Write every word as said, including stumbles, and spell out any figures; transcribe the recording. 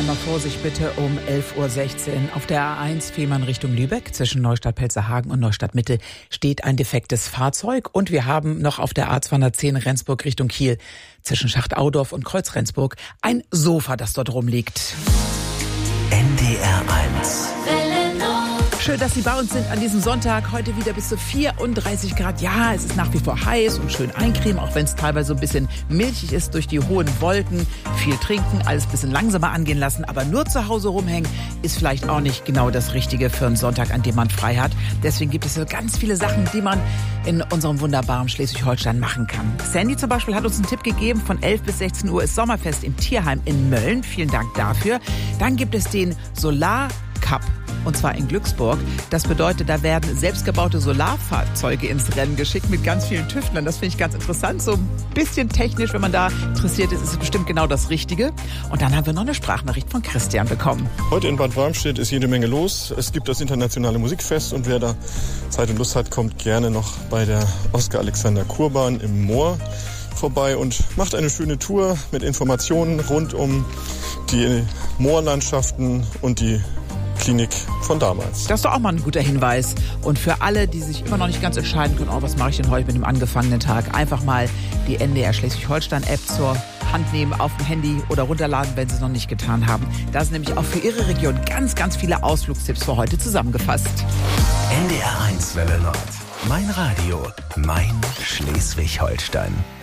einmal Vorsicht bitte um elf Uhr sechzehn. Auf der A eins Fehmarn Richtung Lübeck zwischen Neustadt-Pelzerhagen und Neustadt-Mitte steht ein defektes Fahrzeug. Und wir haben noch auf der A zweihundertzehn Rendsburg Richtung Kiel zwischen Schacht-Audorf und Kreuz-Rendsburg ein Sofa, das dort rumliegt. N D R eins. Schön, dass Sie bei uns sind an diesem Sonntag. Heute wieder bis zu vierunddreißig Grad. Ja, es ist nach wie vor heiß und schön eincremen, auch wenn es teilweise ein bisschen milchig ist durch die hohen Wolken. Viel trinken, alles ein bisschen langsamer angehen lassen. Aber nur zu Hause rumhängen ist vielleicht auch nicht genau das Richtige für einen Sonntag, an dem man frei hat. Deswegen gibt es so ganz viele Sachen, die man in unserem wunderbaren Schleswig-Holstein machen kann. Sandy zum Beispiel hat uns einen Tipp gegeben. Von elf bis sechzehn Uhr ist Sommerfest im Tierheim in Mölln. Vielen Dank dafür. Dann gibt es den Solar Cup. Und zwar in Glücksburg. Das bedeutet, da werden selbstgebaute Solarfahrzeuge ins Rennen geschickt mit ganz vielen Tüftlern. Das finde ich ganz interessant. So ein bisschen technisch, wenn man da interessiert ist, ist es bestimmt genau das Richtige. Und dann haben wir noch eine Sprachnachricht von Christian bekommen. Heute in Bad Bramstedt ist jede Menge los. Es gibt das internationale Musikfest und wer da Zeit und Lust hat, kommt gerne noch bei der Oskar-Alexander-Kurbahn im Moor vorbei und macht eine schöne Tour mit Informationen rund um die Moorlandschaften und die Klinik von damals. Das ist doch auch mal ein guter Hinweis. Und für alle, die sich immer noch nicht ganz entscheiden können, oh, was mache ich denn heute mit dem angefangenen Tag, einfach mal die N D R Schleswig-Holstein-App zur Hand nehmen, auf dem Handy oder runterladen, wenn Sie es noch nicht getan haben. Da sind nämlich auch für Ihre Region ganz, ganz viele Ausflugstipps für heute zusammengefasst. N D R eins Welle Nord. Mein Radio. Mein Schleswig-Holstein.